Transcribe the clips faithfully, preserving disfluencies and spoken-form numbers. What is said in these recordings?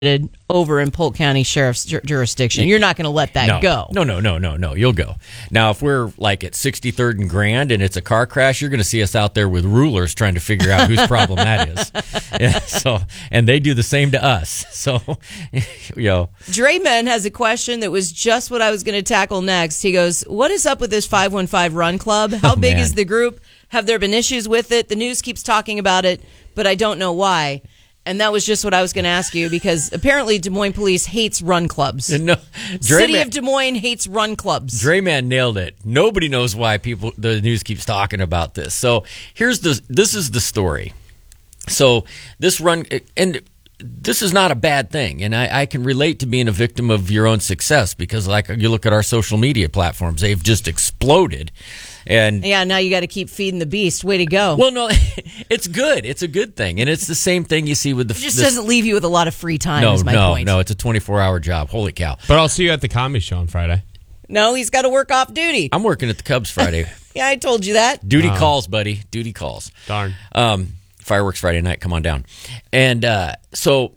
over in Polk County Sheriff's ju- jurisdiction. You're not going to let that no, go. No, no, no, no, no. You'll go. Now, if we're like at sixty-third and Grand and it's a car crash, you're going to see us out there with rulers trying to figure out whose problem that is. Yeah, so, and they do the same to us. So, you know. Drayman has a question that was just what I was going to tackle next. He goes, what is up with this five one five Run Club? How Oh, big man. is the group? Have there been issues with it? The news keeps talking about it, but I don't know why. And that was just what I was going to ask you, because apparently Des Moines Police hates run clubs. No, City Drayman- of Des Moines hates run clubs. Drayman nailed it. Nobody knows why people the news keeps talking about this. So here's the this is the story. So this run, and this is not a bad thing, and I, I can relate to being a victim of your own success, because like you look at our social media platforms, they've just exploded. And Yeah, now you got to keep feeding the beast. Way to go. well, no, it's good. It's a good thing, and it's the same thing you see with the. It just this- doesn't leave you with a lot of free time, No, is my no, point. no. It's a twenty-four hour job. Holy cow! But I'll see you at the comedy show on Friday. No, he's got to work off duty. I'm working at the Cubs Friday. Yeah, I told you that. Duty Wow. calls, buddy. Duty calls. Darn. Um, fireworks Friday night. Come on down. And uh, so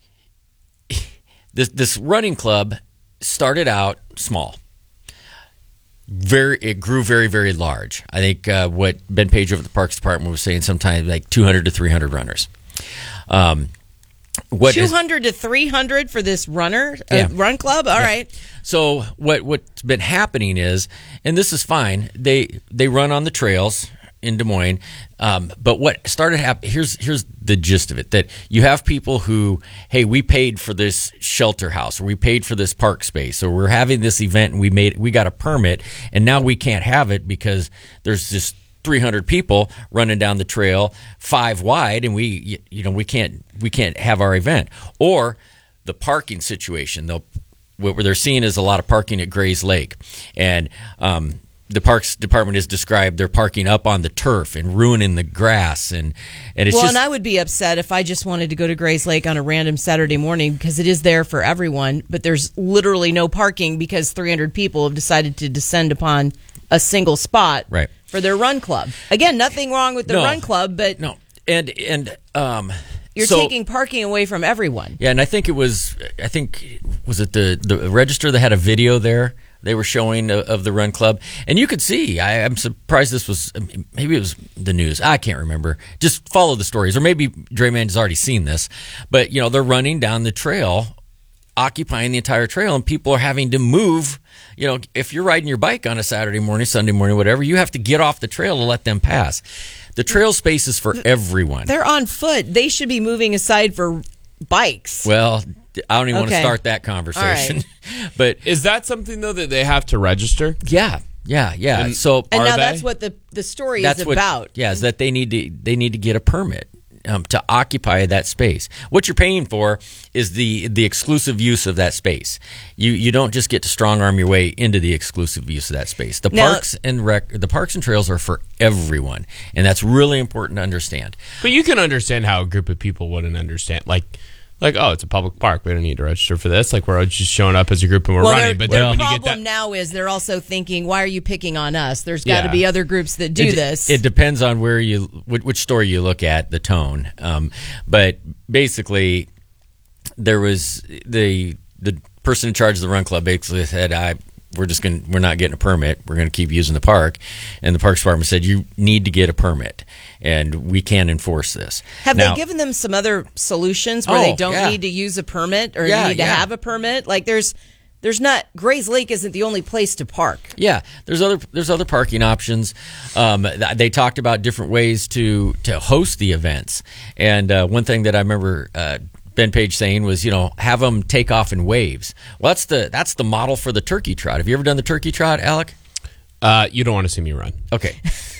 this this running club started out small. Very, it grew very, very large. I think uh, what Ben Page over at the Parks Department was saying, sometimes like two hundred to three hundred runners. Um, what is- two hundred to three hundred for this runner uh, Yeah. run club? All Yeah. right. So what what's been happening is, and this is fine, they they run on the trails in Des Moines, um, but what started happening, here's here's the gist of it, that you have people who, hey, we paid for this shelter house, or we paid for this park space, or we're having this event and we made we got a permit, and now we can't have it because there's this three hundred people running down the trail five wide, and we you know we can't we can't have our event. Or the parking situation, they'll what they're seeing is a lot of parking at Gray's Lake, and um, the Parks Department has described they're parking up on the turf and ruining the grass, and and it's Well, just and I would be upset if I just wanted to go to Gray's Lake on a random Saturday morning, because it is there for everyone, but there's literally no parking because three hundred people have decided to descend upon a single spot Right. for their run club. Again, nothing wrong with the No. run club, but no, and and um, you're so- taking parking away from everyone. Yeah, and I think it was, I think, was it the, the Register that had a video there they were showing of, of the Run Club? And you could see, I, I'm surprised this was, maybe it was the news. I can't remember. Just follow the stories. Or maybe Drayman has already seen this. But, you know, they're running down the trail, occupying the entire trail, and people are having to move. You know, if you're riding your bike on a Saturday morning, Sunday morning, whatever, you have to get off the trail to let them pass. The trail space is for everyone. They're on foot. They should be moving aside for bikes. Well, I don't even want to Okay. start that conversation. But Is that something, though, that they have to register? yeah, yeah, yeah. And- so and Are now they? that's what the, the story that's is what, about. yeah, is that they need to they need to get a permit um, to occupy that space. What you're paying for is the the exclusive use of that space. You you don't just get to strong arm your way into the exclusive use of that space. The Now- parks and rec, the parks and trails are for everyone, and that's really important to understand. But you can understand how a group of people wouldn't understand. Like, like oh, it's a public park. We don't need to register for this. Like, we're just showing up as a group and we're Well, running. their, But their then when you problem get that, now is they're also thinking, why are you picking on us? There's got to Yeah. be other groups that do it, this. It depends on where you which, which story you look at, the tone. Um, but basically, there was the the person in charge of the Run Club basically said, "I we're just going we're not getting a permit. We're going to keep using the park." And the Parks Department said, "You need to get a permit, and we can't enforce this." Have Now- they given them some other solutions where Oh, they don't yeah. need to use a permit or Yeah, need to yeah. have a permit? Like there's there's not Gray's Lake isn't the only place to park. Yeah, there's other there's other parking options. Um, th- they talked about different ways to to host the events, and uh, one thing that I remember uh, Ben Page saying was, you know, have them take off in waves. Well, that's the that's the model for the turkey trot. Have you ever done the turkey trot, Alec? uh, you don't want to see me run. Okay.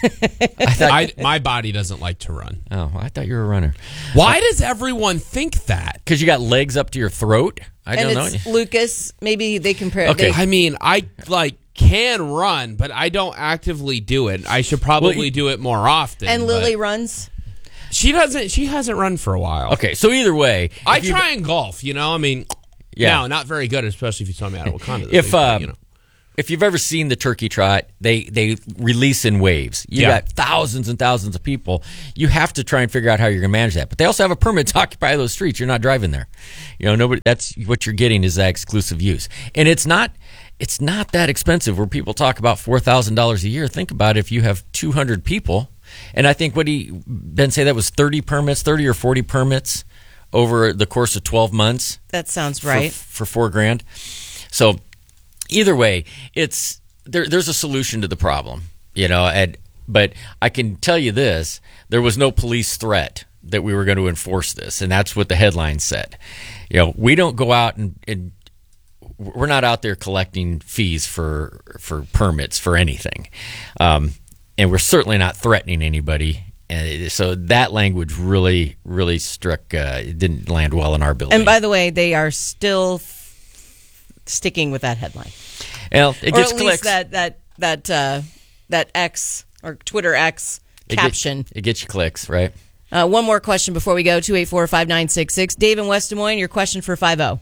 I thought. I, my body doesn't like to run. oh, I thought you were a runner. Why does everyone think that? Because you got legs up to your throat. I and don't it's know. Lucas. Maybe they compare. Okay. they- I mean, I like can run, but I don't actively do it. I should probably Well, you- do it more often. and Lily but runs. she doesn't. She hasn't run for a while. Okay, so either way, I if you- try and golf. You know, I mean, Yeah. now not very good, especially if you saw me out of Wakanda. this If week, but, uh, you know, if you've ever seen the turkey trot, they they release in waves. You Yeah. got thousands and thousands of people. You have to try and figure out how you're going to manage that. But they also have a permit to occupy those streets. You're not driving there. You know, nobody. That's what you're getting is that exclusive use, and it's not. It's not that expensive. Where people talk about four thousand dollars a year. Think about if you have two hundred people, and I think what he Ben say that was thirty permits, thirty or forty permits over the course of twelve months. That sounds for- right. for four grand. So. Either way, it's there. There's a solution to the problem, you know. And but I can tell you this: there was no police threat that we were going to enforce this, and that's what the headline said. You know, we don't go out and, and we're not out there collecting fees for for permits for anything, um, and we're certainly not threatening anybody. And so that language really, really struck. Uh, it didn't land well in our building. And by the way, they are still sticking with that headline, well, it or gets at clicks. least that that that uh, that X or Twitter X It caption. Gets, it gets you clicks, right? Uh, one more question before we go. two eight four, five nine six six. Dave in West Des Moines, your question for five oh.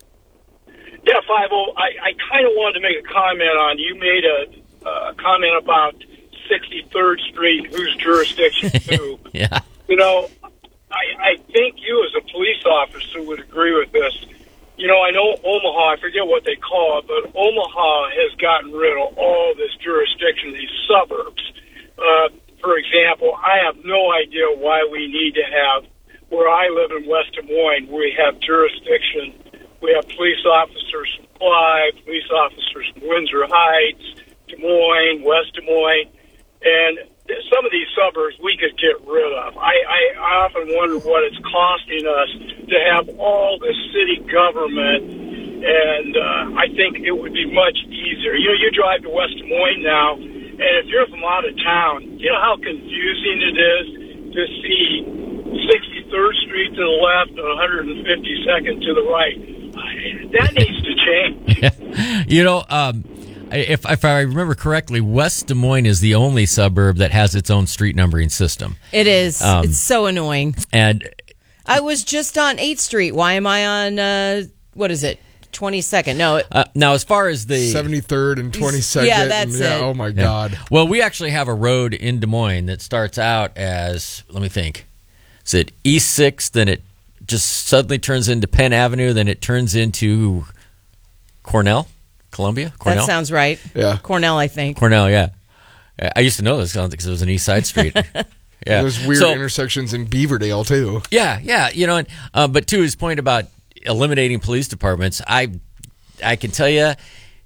Yeah, five oh. I, I kind of wanted to make a comment on, you made a uh, comment about sixty-third Street, whose jurisdiction to. Yeah. You know, I, I think you as a police officer would agree with this. You know, I know Omaha, I forget what they call it, but Omaha has gotten rid of all this jurisdiction, these suburbs. Uh, for example, I have no idea why we need to have, where I live in West Des Moines, we have jurisdiction. We have police officers from Clive, police officers from Windsor Heights, Des Moines, West Des Moines, and some of these suburbs we could get rid of. I, I, I often wonder what it's costing us to have all this city government, and uh, I think it would be much easier. You know, you drive to West Des Moines now, and if you're from out of town, you know how confusing it is to see sixty-third Street to the left and one hundred fifty-second to the right. That needs to change. You know, um, if if I remember correctly, West Des Moines is the only suburb that has its own street numbering system. It is. Um, it's so annoying. And I was just on eighth Street. Why am I on, uh, what is it, twenty-second? No. uh, now, as far as the seventy-third and twenty-second. Yeah, that's yeah, it. Oh, my Yeah. God. Well, we actually have a road in Des Moines that starts out as, let me think, is it East sixth, then it just suddenly turns into Penn Avenue, then it turns into Cornell, Columbia, Cornell. That sounds right. Yeah. Cornell, I think. Cornell, yeah. I used to know this because it was an East Side street. Yeah. There's weird So- intersections in Beaverdale, too. Yeah, yeah, you know, and, uh, but to his point about eliminating police departments, I, I can tell you,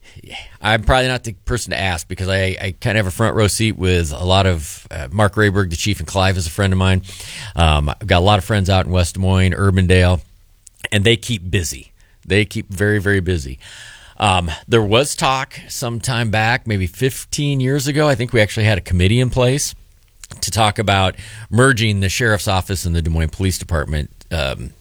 I'm probably not the person to ask because I, I kind of have a front row seat with a lot of uh, Mark Rayberg, the chief in Clive, is a friend of mine. Um, I've got a lot of friends out in West Des Moines, Urbandale, and they keep busy. They keep very, very busy. Um, there was talk some time back, maybe fifteen years ago. I think we actually had a committee in place to talk about merging the sheriff's office and the Des Moines Police Department um,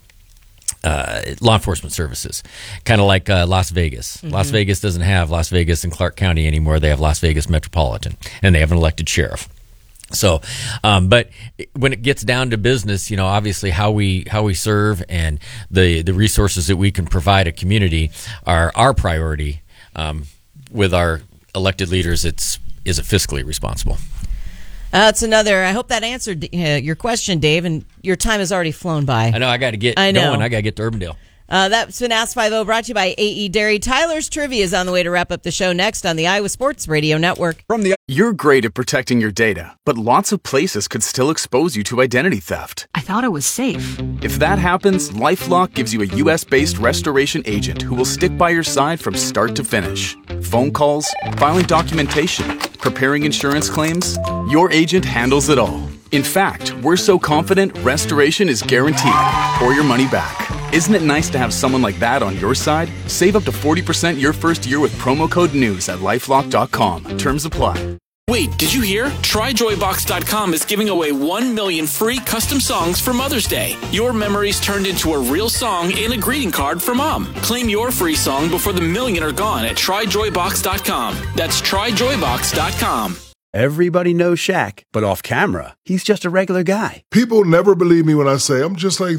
uh, law enforcement services, kind of like uh, Las Vegas. Mm-hmm. Las Vegas doesn't have Las Vegas and Clark County anymore. They have Las Vegas Metropolitan, and they have an elected sheriff. So, um, but when it gets down to business, you know, obviously how we how we serve and the the resources that we can provide a community are our priority. Um, with our elected leaders, it's is it fiscally responsible. Uh, that's another. I hope that answered uh, your question, Dave. And your time has already flown by. I know I got to get I know. going. I got to get to Urbandale. Uh, that's been Ask five oh, brought to you by A E Dairy. Tyler's Trivia is on the way to wrap up the show next on the Iowa Sports Radio Network. From the You're great at protecting your data, but lots of places could still expose you to identity theft. I thought it was safe. If that happens, LifeLock gives you a U S-based restoration agent who will stick by your side from start to finish. Phone calls, filing documentation, preparing insurance claims, your agent handles it all. In fact, we're so confident restoration is guaranteed or your money back. Isn't it nice to have someone like that on your side? Save up to forty percent your first year with promo code NEWS at lifelock dot com. Terms apply. Wait, did you hear? Try Joy Box dot com is giving away one million free custom songs for Mother's Day. Your memories turned into a real song and a greeting card for Mom. Claim your free song before the million are gone at Try Joy Box dot com. That's Try Joy Box dot com. Everybody knows Shaq, but off camera, he's just a regular guy. People never believe me when I say I'm just like them.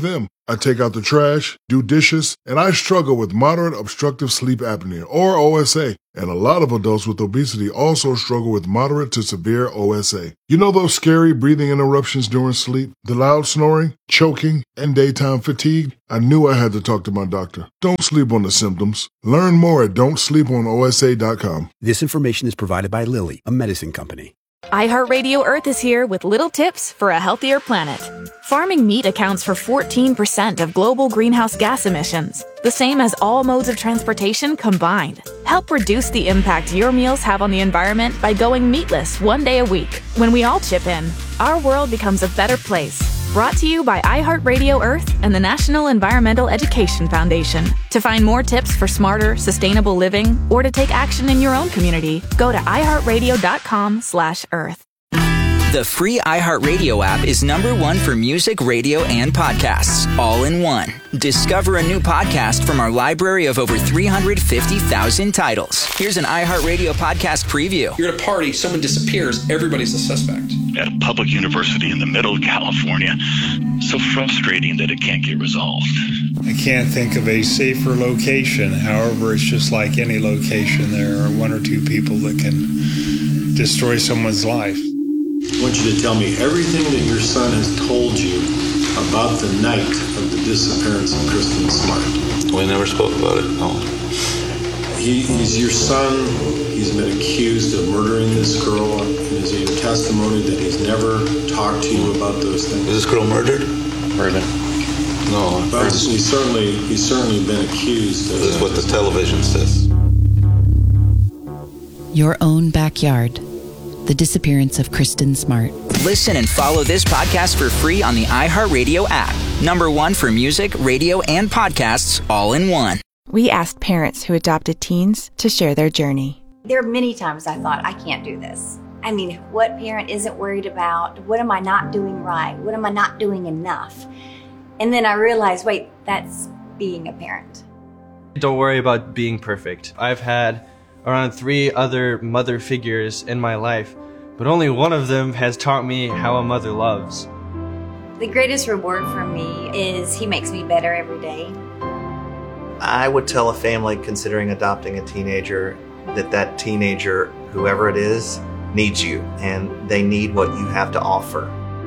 I take out the trash, do dishes, and I struggle with moderate obstructive sleep apnea, or O S A. And a lot of adults with obesity also struggle with moderate to severe O S A. You know those scary breathing interruptions during sleep, the loud snoring, choking, and daytime fatigue? I knew I had to talk to my doctor. Don't sleep on the symptoms. Learn more at don't sleep on O S A dot com. This information is provided by Lilly, a medicine company. iHeartRadio Earth is here with little tips for a healthier planet. Farming meat accounts for fourteen percent of global greenhouse gas emissions, the same as all modes of transportation combined. Help reduce the impact your meals have on the environment by going meatless one day a week. When we all chip in, our world becomes a better place. Brought to you by iHeartRadio Earth and the National Environmental Education Foundation. To find more tips for smarter, sustainable living, or to take action in your own community, go to iHeartRadio.com slash Earth. The free iHeartRadio app is number one for music, radio, and podcasts, all in one. Discover a new podcast from our library of over three hundred fifty thousand titles. Here's an iHeartRadio podcast preview. You're at a party, someone disappears, everybody's a suspect. At a public university in the middle of California, so frustrating that it can't get resolved. I can't think of a safer location. However, it's just like any location. There are one or two people that can destroy someone's life. I want you to tell me everything that your son has told you about the night of the disappearance of Kristen Smart. We never spoke about it, no. He, he's your son. He's been accused of murdering this girl. Is it your testimony that he's never talked to you about those things? Is this girl murdered? Raven. No. But he's certainly, he's certainly been accused of This is that. what the television says. Your own backyard. The disappearance of Kristen Smart. Listen and follow this podcast for free on the iHeartRadio app. Number one for music, radio, and podcasts, all in one. We asked parents who adopted teens to share their journey. There are many times I thought, I can't do this. I mean, what parent isn't worried about? What am I not doing right? What am I not doing enough? And then I realized, wait, that's being a parent. Don't worry about being perfect. I've had around three other mother figures in my life, but only one of them has taught me how a mother loves. The greatest reward for me is he makes me better every day. I would tell a family considering adopting a teenager that that teenager, whoever it is, needs you, and they need what you have to offer.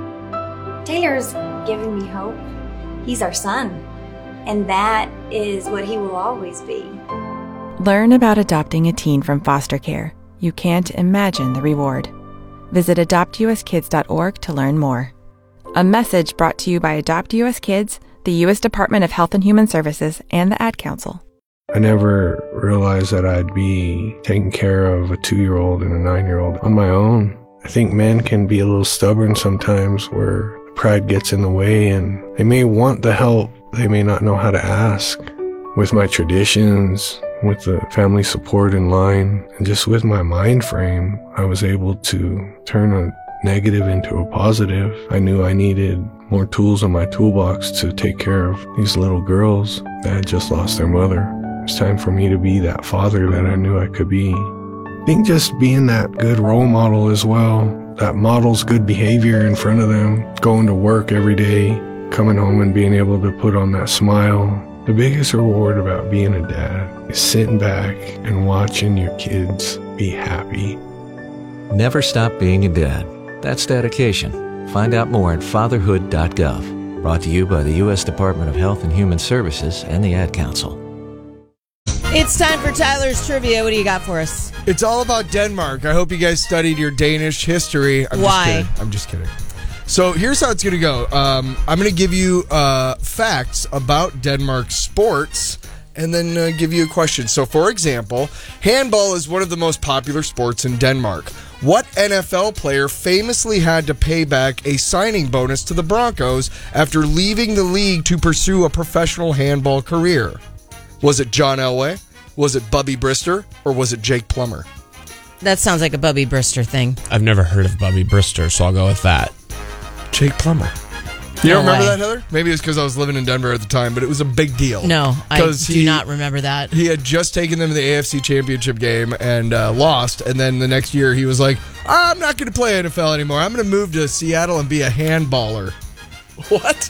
Taylor's giving me hope. He's our son, and that is what he will always be. Learn about adopting a teen from foster care. You can't imagine the reward. Visit adopt u s kids dot org to learn more. A message brought to you by Adopt U S Kids, the U S Department of Health and Human Services, and the Ad Council. I never realized that I'd be taking care of a two-year-old and a nine-year-old on my own. I think men can be a little stubborn sometimes where pride gets in the way and they may want the help, they may not know how to ask. With my traditions, with the family support in line, and just with my mind frame, I was able to turn a negative into a positive. I knew I needed more tools in my toolbox to take care of these little girls that had just lost their mother. It's time for me to be that father that I knew I could be. I think just being that good role model as well, that models good behavior in front of them, going to work every day, coming home and being able to put on that smile. The biggest reward about being a dad is sitting back and watching your kids be happy. Never stop being a dad. That's dedication. Find out more at fatherhood dot gov. Brought to you by the U S Department of Health and Human Services and the Ad Council. It's time for Tyler's Trivia. What do you got for us? It's all about Denmark. I hope you guys studied your Danish history. I'm Why? Just kidding. I'm just kidding. So here's how it's going to go. Um, I'm going to give you uh, facts about Denmark sports and then uh, give you a question. So, for example, handball is one of the most popular sports in Denmark. What N F L player famously had to pay back a signing bonus to the Broncos after leaving the league to pursue a professional handball career? Was it John Elway? Was it Bubby Brister? Or was it Jake Plummer? That sounds like a Bubby Brister thing. I've never heard of Bubby Brister, so I'll go with that. Jake Plummer. You No don't remember way. that, Heather? Maybe it's because I was living in Denver at the time, but it was a big deal. No, I 'Cause do he- not remember that. He had just taken them to the A F C Championship game and uh, lost, and then the next year he was like, I'm not going to play N F L anymore. I'm going to move to Seattle and be a handballer. What?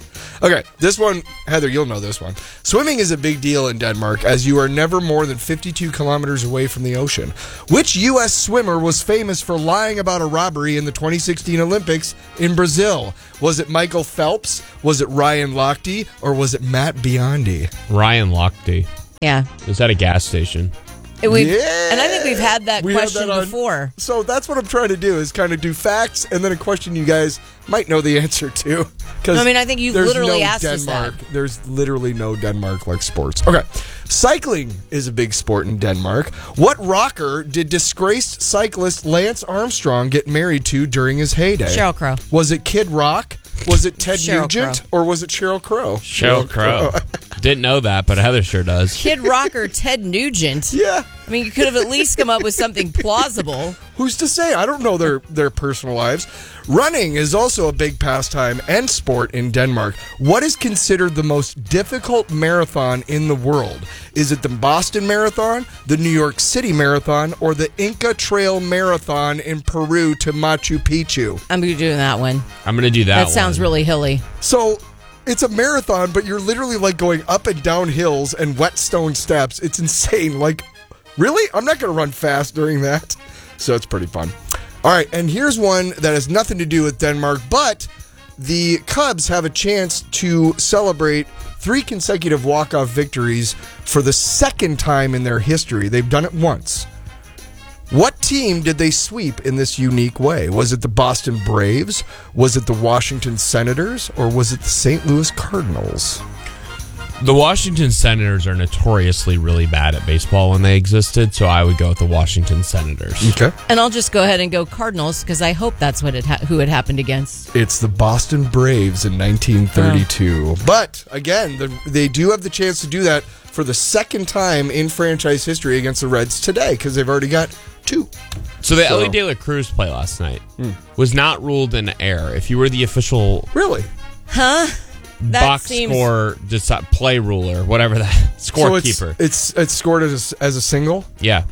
Okay, this one, Heather, you'll know this one. Swimming is a big deal in Denmark as you are never more than fifty-two kilometers away from the ocean. Which U S swimmer was famous for lying about a robbery in the twenty sixteen Olympics in Brazil? Was it Michael Phelps? Was it Ryan Lochte? Or was it Matt Biondi? Ryan Lochte. Yeah. It was at a gas station. We've, Yeah. And I think we've had that We had question that on- before. So that's what I'm trying to do is kind of do facts and then a question you guys might know the answer to. 'Cause I mean, I think you there's literally no asked us Denmark. There's literally no Denmark like sports. Okay. Cycling is a big sport in Denmark. What rocker did disgraced cyclist Lance Armstrong get married to during his heyday? Sheryl Crow. Was it Kid Rock? Was it Ted Sheryl Nugent? Or was it Sheryl Crow? Sheryl Crow. Didn't know that, but Heather sure does. Kid Rocker Ted Nugent. Yeah. I mean, you could have at least come up with something plausible. Who's to say? I don't know their, their personal lives. Running is also a big pastime and sport in Denmark. What is considered the most difficult marathon in the world? Is it the Boston Marathon, the New York City Marathon, or the Inca Trail Marathon in Peru to Machu Picchu? I'm going to do that one. I'm going to do that That one. sounds really hilly. So it's a marathon, but you're literally like going up and down hills and wet stone steps. It's insane. Like, really? I'm not going to run fast during that. So it's pretty fun. All right, and here's one that has nothing to do with Denmark, but the Cubs have a chance to celebrate three consecutive walk-off victories for the second time in their history. They've done it once. What team did they sweep in this unique way? Was it the Boston Braves? Was it the Washington Senators? Or was it the Saint Louis Cardinals? The Washington Senators are notoriously really bad at baseball when they existed, so I would go with the Washington Senators. Okay. And I'll just go ahead and go Cardinals because I hope that's what it ha- who it happened against. It's the Boston Braves in nineteen thirty-two. Oh. But, again, the, they do have the chance to do that for the second time in franchise history against the Reds today because they've already got two. So the So- Ellie De La Cruz play last night was not ruled an error. If you were the official Really? Huh? That box seems... score, deci- play ruler, whatever that, So scorekeeper. it's, it's it's scored as a, as a single? Yeah.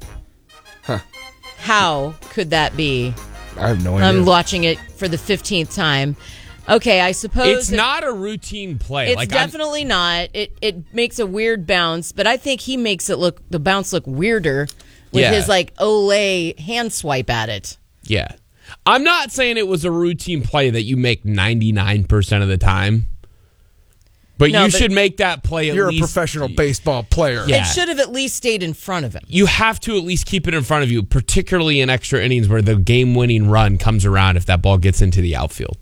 How could that be? I have no idea. I'm watching it for the fifteenth time. Okay, I suppose It's it- not a routine play. It's like I'm- definitely not. It it makes a weird bounce, but I think he makes it look the bounce look weirder with Yeah. his like Olay hand swipe at it. Yeah. I'm not saying it was a routine play that you make ninety-nine percent of the time. But No, you but- should make that play at You're least. a professional baseball player. Yeah. It should have at least stayed in front of him. You have to at least keep it in front of you, particularly in extra innings where the game-winning run comes around if that ball gets into the outfield.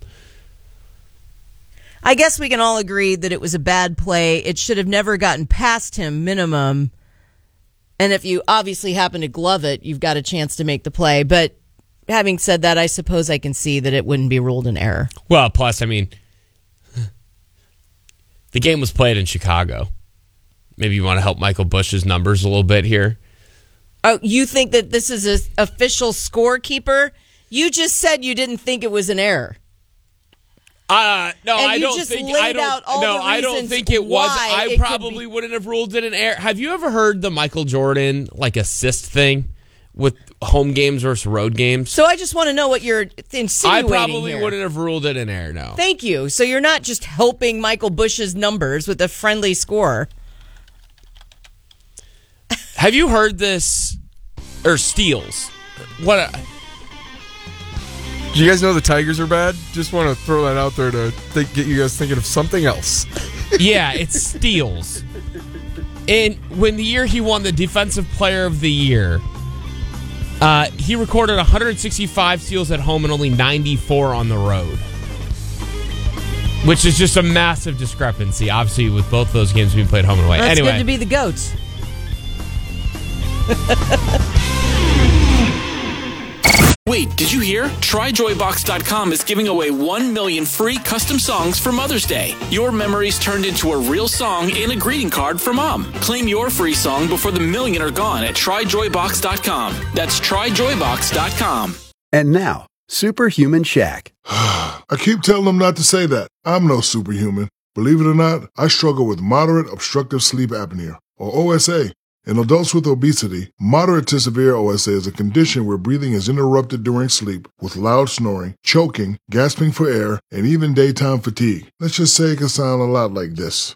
I guess we can all agree that it was a bad play. It should have never gotten past him, minimum. And if you obviously happen to glove it, you've got a chance to make the play. But having said that, I suppose I can see that it wouldn't be ruled an error. Well, plus, I mean, the game was played in Chicago. Maybe you want to help Michael Bush's numbers a little bit here. Oh, you think that this is an official scorekeeper? You just said you didn't think it was an error. Uh, no, And I you don't just think. laid I don't. out all no, the I don't reasons think it was. why I it could probably be- wouldn't have ruled it an error. Have you ever heard the Michael Jordan like assist thing with home games versus road games? So I just want to know what you're I insinuating probably here. wouldn't have ruled it an error. No. Thank you. So you're not just helping Michael Bush's numbers with a friendly score. Have you heard this or steals? What? A, Do you guys know the Tigers are bad? Just want to throw that out there to think, get you guys thinking of something else. yeah, it's steals. And when the year he won the Defensive Player of the Year, uh, he recorded one hundred sixty-five steals at home and only ninety-four on the road, which is just a massive discrepancy. Obviously, with both those games being played home and away. That's anyway, good to be the GOAT. Wait, did you hear? Try Joy Box dot com is giving away one million free custom songs for Mother's Day. Your memories turned into a real song in a greeting card for Mom. Claim your free song before the million are gone at Try Joy Box dot com. That's Try Joy Box dot com. And now, Superhuman Shaq. I keep telling them not to say that. I'm no superhuman. Believe it or not, I struggle with moderate obstructive sleep apnea, or O S A. In adults with obesity, moderate to severe O S A is a condition where breathing is interrupted during sleep with loud snoring, choking, gasping for air, and even daytime fatigue. Let's just say it can sound a lot like this.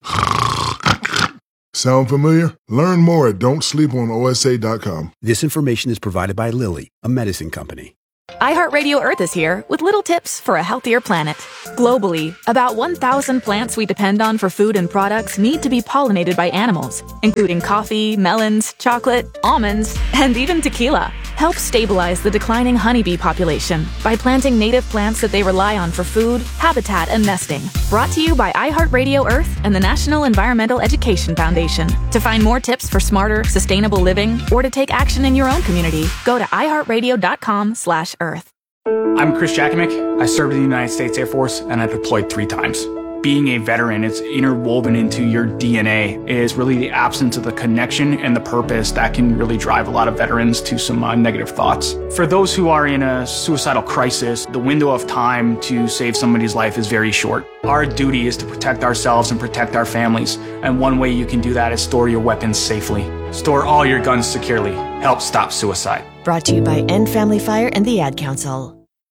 Sound familiar? Learn more at don't sleep on O S A dot com. This information is provided by Lilly, a medicine company. iHeartRadio Earth is here with little tips for a healthier planet. Globally, about one thousand plants we depend on for food and products need to be pollinated by animals, including coffee, melons, chocolate, almonds, and even tequila. Help stabilize the declining honeybee population by planting native plants that they rely on for food, habitat, and nesting. Brought to you by iHeartRadio Earth and the National Environmental Education Foundation. To find more tips for smarter, sustainable living, or to take action in your own community, go to iHeartRadio.com slash Earth. I'm Chris Jakimick. I served in the United States Air Force and I deployed three times. Being a veteran, it's interwoven into your D N A. It is really the absence of the connection and the purpose that can really drive a lot of veterans to some uh, negative thoughts. For those who are in a suicidal crisis, the window of time to save somebody's life is very short. Our duty is to protect ourselves and protect our families. And one way you can do that is store your weapons safely. Store all your guns securely. Help stop suicide. Brought to you by End Family Fire and the Ad Council.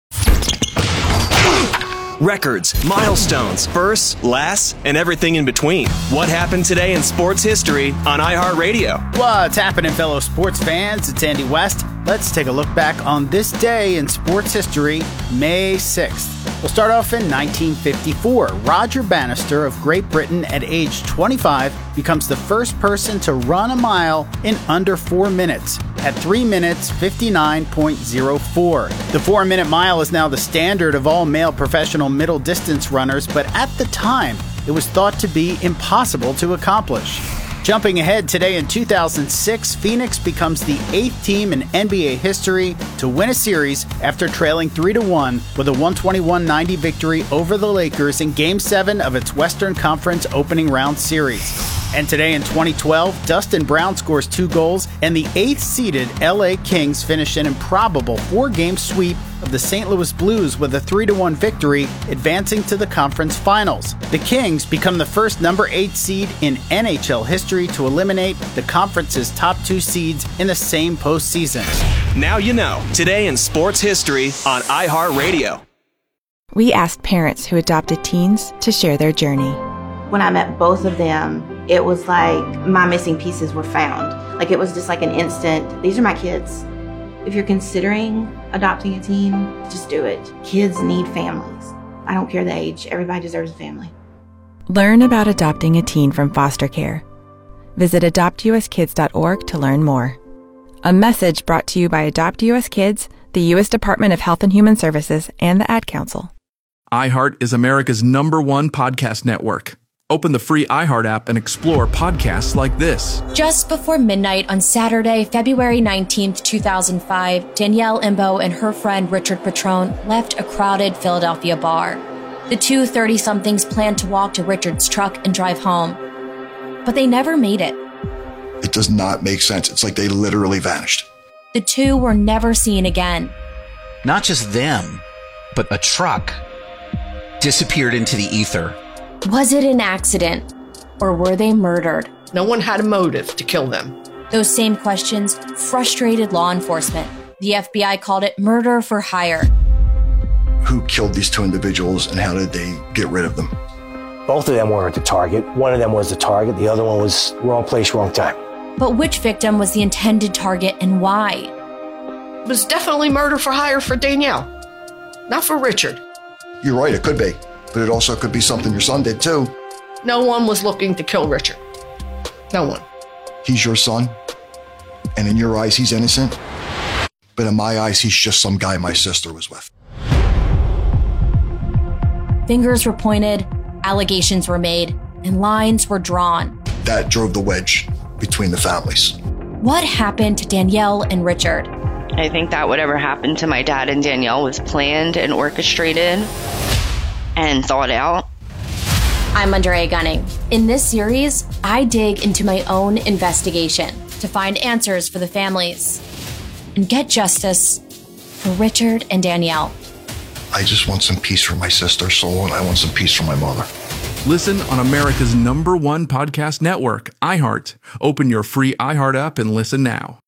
Records, milestones, firsts, lasts, and everything in between. What happened today in sports history on iHeartRadio? What's happening, fellow sports fans? It's Andy West. Let's take a look back on this day in sports history, May sixth. We'll start off in nineteen fifty-four. Roger Bannister of Great Britain at age twenty-five becomes the first person to run a mile in under four minutes at three minutes fifty-nine point oh four. The four-minute mile is now the standard of all male professional middle distance runners, but at the time, it was thought to be impossible to accomplish. Jumping ahead today in two thousand six, Phoenix becomes the eighth team in N B A history to win a series after trailing three to one with a one twenty-one ninety victory over the Lakers in Game seven of its Western Conference opening round series. And today in twenty twelve, Dustin Brown scores two goals, and the eighth-seeded L A Kings finish an improbable four-game sweep of the Saint Louis Blues with a three to one victory, advancing to the conference finals. The Kings become the first number eight seed in N H L history to eliminate the conference's top two seeds in the same postseason. Now you know, today in sports history on iHeartRadio. We asked parents who adopted teens to share their journey. When I met both of them, it was like my missing pieces were found. Like it was just like an instant, these are my kids. If you're considering adopting a teen, just do it. Kids need families. I don't care the age. Everybody deserves a family. Learn about adopting a teen from foster care. Visit adopt u s kids dot org to learn more. A message brought to you by Adopt U S Kids, the U S Department of Health and Human Services, and the Ad Council. iHeart is America's number one podcast network. Open the free iHeart app and explore podcasts like this. Just before midnight on Saturday, February nineteenth, two thousand five, Danielle Imbo and her friend Richard Petrone left a crowded Philadelphia bar. The two thirty-somethings planned to walk to Richard's truck and drive home, but they never made it. It does not make sense. It's like they literally vanished. The two were never seen again. Not just them, but a truck disappeared into the ether. Was it an accident, or were they murdered? No one had a motive to kill them. Those same questions frustrated law enforcement. The F B I called it murder for hire. Who killed these two individuals and how did they get rid of them? Both of them weren't the target. One of them was the target. The other one was wrong place, wrong time. But which victim was the intended target and why? It was definitely murder for hire for Danielle, not for Richard. You're right, it could be. But it also could be something your son did too. No one was looking to kill Richard. No one. He's your son, and in your eyes, he's innocent. But in my eyes, he's just some guy my sister was with. Fingers were pointed, allegations were made, and lines were drawn. That drove the wedge between the families. What happened to Danielle and Richard? I think that whatever happened to my dad and Danielle was planned and orchestrated and thought out. I'm Andrea Gunning. In this series, I dig into my own investigation to find answers for the families and get justice for Richard and Danielle. I just want some peace for my sister's soul, and I want some peace for my mother. Listen on America's number one podcast network, iHeart. Open your free iHeart app and listen now.